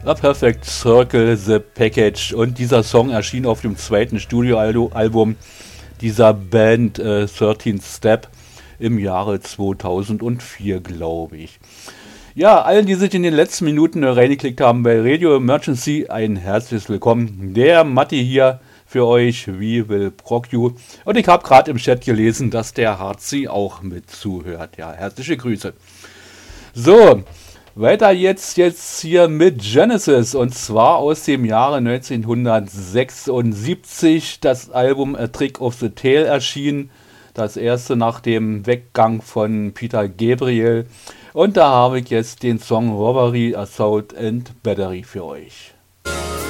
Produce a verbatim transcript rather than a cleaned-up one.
A Perfect Circle, The Package. Und dieser Song erschien auf dem zweiten Studioalbum dieser Band äh, dreizehn Step im Jahre zweitausendvier, glaube ich. Ja, allen, die sich in den letzten Minuten reingeklickt haben bei Radio Emergency, ein herzliches Willkommen. Der Matti hier für euch, We Will Proc You. Und ich habe gerade im Chat gelesen, dass der Harzi auch mit zuhört. Ja, herzliche Grüße. So, weiter jetzt, jetzt hier mit Genesis, und zwar aus dem Jahre neunzehnhundertsechsundsiebzig. Das Album A Trick of the Tail erschien, das erste nach dem Weggang von Peter Gabriel. Und da habe ich jetzt den Song Robbery, Assault and Battery für euch.